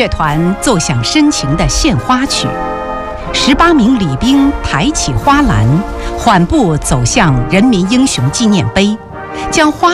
乐团奏响深情的献花曲，18名礼兵抬起花篮，缓步走向人民英雄纪念碑，将花